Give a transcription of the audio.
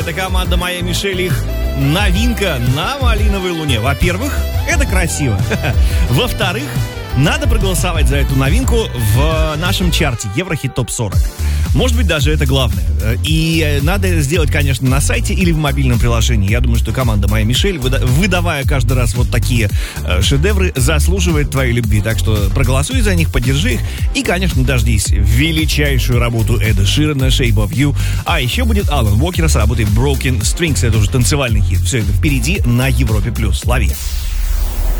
Это команда «Моя Мишель», их новинка на малиновой луне. Во-первых, это красиво. Во-вторых, надо проголосовать за эту новинку в нашем чарте Еврохит ТОП 40. Может быть, даже это главное. И надо сделать, конечно, на сайте или в мобильном приложении. Я думаю, что команда «Моя Мишель», выдавая каждый раз вот такие шедевры, заслуживает твоей любви. Так что проголосуй за них, поддержи их. И, конечно, дождись величайшую работу Эда Ширана «Shape of You». А еще будет Алан Уокер с работой «Broken Strings». Это уже танцевальный хит. Все это впереди на Европе+. Лови.